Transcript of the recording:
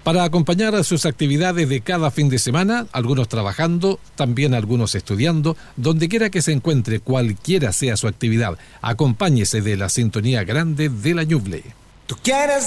para acompañar a sus actividades de cada fin de semana, algunos trabajando, también algunos estudiando, donde quiera que se encuentre, cualquiera sea su actividad. Acompáñese de la sintonía grande de la Ñuble. ¿Tú quieres